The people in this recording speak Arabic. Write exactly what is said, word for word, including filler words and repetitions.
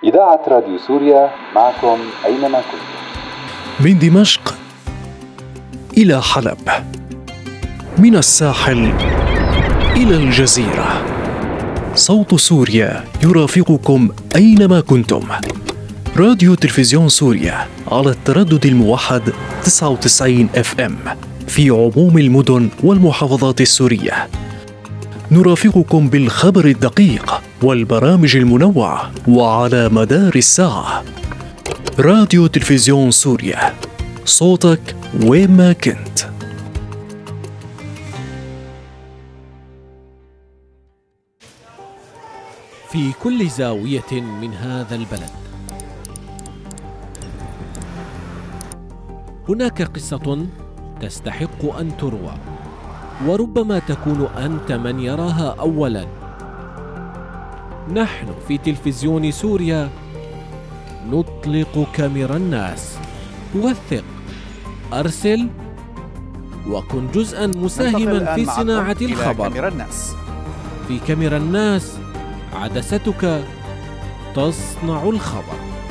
إذاعة راديو سوريا معكم أينما كنتم. من دمشق إلى حلب، من الساحل إلى الجزيرة، صوت سوريا يرافقكم أينما كنتم. راديو تلفزيون سوريا على التردد الموحد تسعة وتسعين اف ام في عموم المدن والمحافظات السورية. نرافقكم بالخبر الدقيق والبرامج المنوعة وعلى مدار الساعة. راديو تلفزيون سوريا، صوتك وين ما كنت. في كل زاوية من هذا البلد هناك قصة تستحق أن تروى، وربما تكون أنت من يراها أولاً. نحن في تلفزيون سوريا نطلق كاميرا الناس. وثق، أرسل، وكن جزءاً مساهماً في صناعة الخبر. كاميرا الناس. في كاميرا الناس عدستك تصنع الخبر.